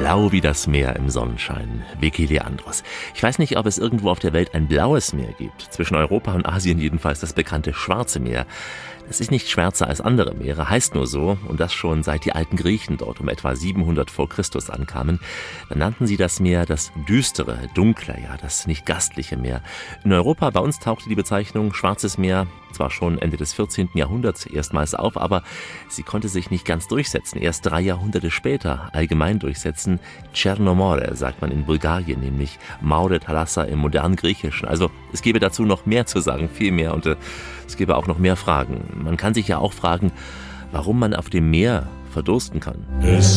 Blau wie das Meer im Sonnenschein. Vicky Leandros. Ich weiß nicht, ob es irgendwo auf der Welt ein blaues Meer gibt. Zwischen Europa und Asien jedenfalls das bekannte Schwarze Meer. Das ist nicht schwärzer als andere Meere, heißt nur so, und das schon seit die alten Griechen dort um etwa 700 vor Christus ankamen. Dann nannten sie das Meer das düstere, dunkle, ja, das nicht gastliche Meer. In Europa, bei uns tauchte die Bezeichnung Schwarzes Meer zwar schon Ende des 14. Jahrhunderts erstmals auf, aber sie konnte sich nicht ganz durchsetzen. Erst 3 Jahrhunderte später allgemein durchsetzen. Tschernomore, sagt man in Bulgarien, nämlich Mare Thalassa im modernen Griechischen. Also es gäbe dazu noch mehr zu sagen, viel mehr, und es gäbe auch noch mehr Fragen. Man kann sich ja auch fragen, warum man auf dem Meer verdursten kann.